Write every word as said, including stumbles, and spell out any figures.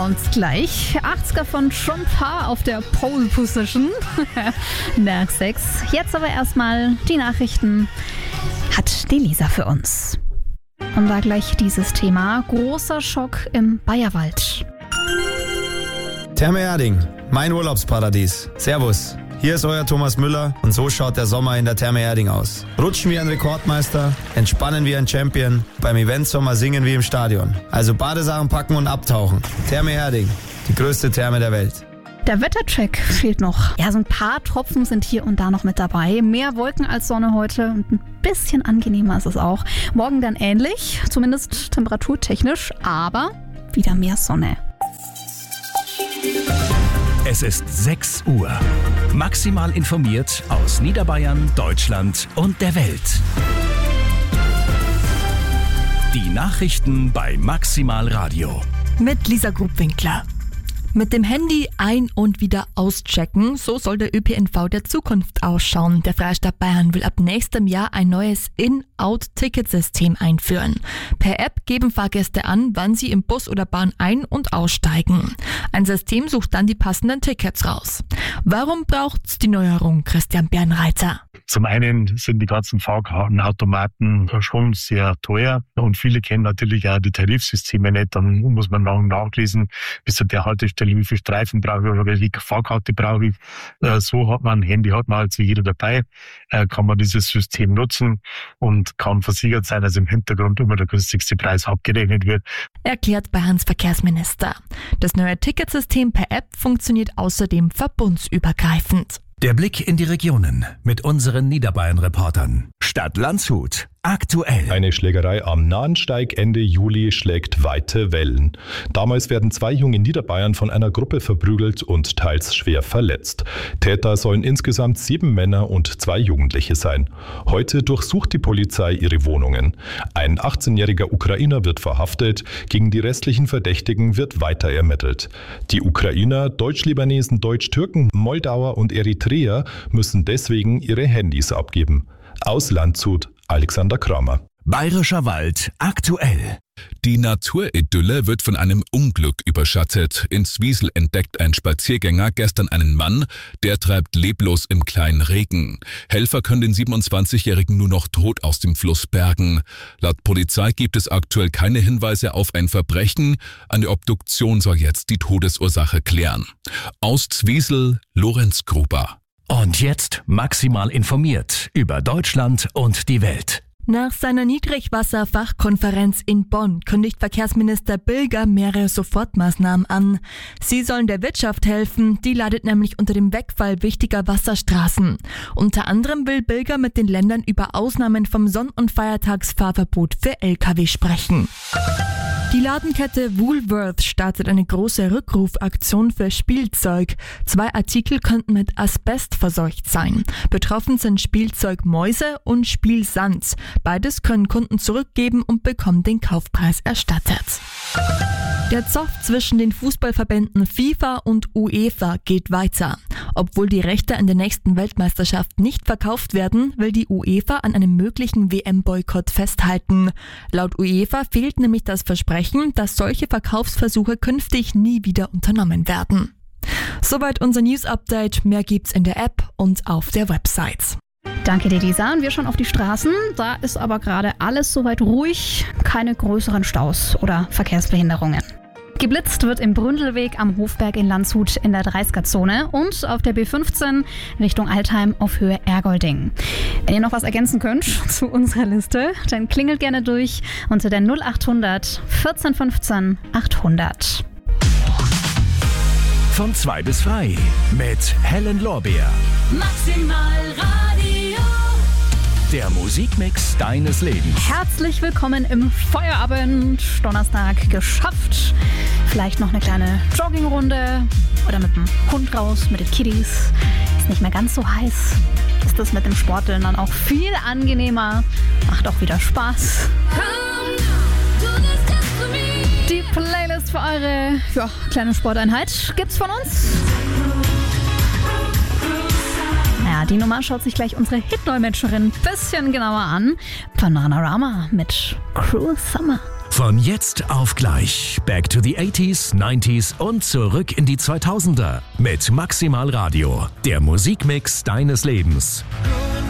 uns gleich. achtziger von Trumpa auf der Pole Position nach sechs. Jetzt aber erstmal die Nachrichten hat die Lisa für uns. Und da gleich dieses Thema. Großer Schock im Bayerwald. Therme Erding, mein Urlaubsparadies. Servus. Hier ist euer Thomas Müller und so schaut der Sommer in der Therme Erding aus. Rutschen wie ein Rekordmeister, entspannen wie ein Champion, beim Eventsommer singen wie im Stadion. Also Badesachen packen und abtauchen. Therme Erding, die größte Therme der Welt. Der Wettercheck fehlt noch. Ja, so ein paar Tropfen sind hier und da noch mit dabei. Mehr Wolken als Sonne heute und ein bisschen angenehmer ist es auch. Morgen dann ähnlich, zumindest temperaturtechnisch, aber wieder mehr Sonne. Es ist sechs Uhr. Maximal informiert aus Niederbayern, Deutschland und der Welt. Die Nachrichten bei Maximal Radio. Mit Lisa Grubwinkler. Mit dem Handy ein- und wieder auschecken, so soll der Ö P N V der Zukunft ausschauen. Der Freistaat Bayern will ab nächstem Jahr ein neues In-Out-Ticketsystem einführen. Per App geben Fahrgäste an, wann sie im Bus oder Bahn ein- und aussteigen. Ein System sucht dann die passenden Tickets raus. Warum braucht's die Neuerung, Christian Bernreiter? Zum einen sind die ganzen Fahrkartenautomaten schon sehr teuer und viele kennen natürlich auch die Tarifsysteme nicht. Dann muss man lang nachlesen, bis zu der Haltestelle, wie viel Streifen brauche ich oder welche Fahrkarte brauche ich. So hat man ein Handy, hat man also jeder dabei, kann man dieses System nutzen und kann versichert sein, dass im Hintergrund immer der günstigste Preis abgerechnet wird. Erklärt Bayerns Verkehrsminister. Das neue Ticketsystem per App funktioniert außerdem verbundsübergreifend. Der Blick in die Regionen mit unseren Niederbayern-Reportern. Stadt Landshut. Aktuell. Eine Schlägerei am Nahensteig Ende Juli schlägt weite Wellen. Damals werden zwei Junge in Niederbayern von einer Gruppe verprügelt und teils schwer verletzt. Täter sollen insgesamt sieben Männer und zwei Jugendliche sein. Heute durchsucht die Polizei ihre Wohnungen. Ein achtzehnjähriger Ukrainer wird verhaftet, gegen die restlichen Verdächtigen wird weiter ermittelt. Die Ukrainer, Deutsch-Libanesen, Deutsch-Türken, Moldauer und Eritreer müssen deswegen ihre Handys abgeben. Aus Landshut, Alexander Kramer. Bayerischer Wald aktuell. Die Naturidylle wird von einem Unglück überschattet. In Zwiesel entdeckt ein Spaziergänger gestern einen Mann, der treibt leblos im kleinen Regen. Helfer können den siebenundzwanzigjährigen nur noch tot aus dem Fluss bergen. Laut Polizei gibt es aktuell keine Hinweise auf ein Verbrechen. Eine Obduktion soll jetzt die Todesursache klären. Aus Zwiesel, Lorenz Gruber. Und jetzt maximal informiert über Deutschland und die Welt. Nach seiner Niedrigwasserfachkonferenz in Bonn kündigt Verkehrsminister Bilger mehrere Sofortmaßnahmen an. Sie sollen der Wirtschaft helfen, die leidet nämlich unter dem Wegfall wichtiger Wasserstraßen. Unter anderem will Bilger mit den Ländern über Ausnahmen vom Sonn- und Feiertagsfahrverbot für L K W sprechen. Die Ladenkette Woolworth startet eine große Rückrufaktion für Spielzeug. Zwei Artikel könnten mit Asbest verseucht sein. Betroffen sind Spielzeugmäuse und Spielsand. Beides können Kunden zurückgeben und bekommen den Kaufpreis erstattet. Der Zoff zwischen den Fußballverbänden FIFA und UEFA geht weiter. Obwohl die Rechte an der nächsten Weltmeisterschaft nicht verkauft werden, will die UEFA an einem möglichen W M-Boykott festhalten. Laut UEFA fehlt nämlich das Versprechen, dass solche Verkaufsversuche künftig nie wieder unternommen werden. Soweit unser News-Update. Mehr gibt's in der App und auf der Website. Danke dir, Lisa. Und wir schauen auf die Straßen. Da ist aber gerade alles soweit ruhig. Keine größeren Staus oder Verkehrsbehinderungen. Geblitzt wird im Bründelweg am Hofberg in Landshut in der dreißiger-Zone und auf der B fünfzehn Richtung Altheim auf Höhe Ergolding. Wenn ihr noch was ergänzen könnt zu unserer Liste, dann klingelt gerne durch unter der null achthundert vierzehn fünfzehn achthundert. Von zwei bis frei mit Helen Lorbeer. Maximal Radio. Der Musikmix deines Lebens. Herzlich willkommen im Feierabend. Donnerstag geschafft. Vielleicht noch eine kleine Joggingrunde oder mit dem Hund raus, mit den Kiddies. Ist nicht mehr ganz so heiß. Ist das mit dem Sporteln dann auch viel angenehmer. Macht auch wieder Spaß. Die Playlist für eure ja, kleine Sporteinheit gibt's von uns. Ja, die Nummer schaut sich gleich unsere Hitdolmetscherin ein bisschen genauer an. Bananarama mit Cruel Summer. Von jetzt auf gleich. Back to the eighties, nineties und zurück in die zweitausender. Mit Maximal Radio. Der Musikmix deines Lebens.